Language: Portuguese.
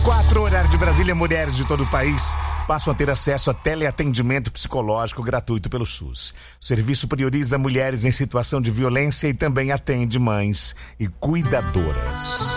7h04, horário de Brasília. Mulheres de todo o país passam a ter acesso a teleatendimento psicológico gratuito pelo SUS. O serviço prioriza mulheres em situação de violência e também atende mães e cuidadoras.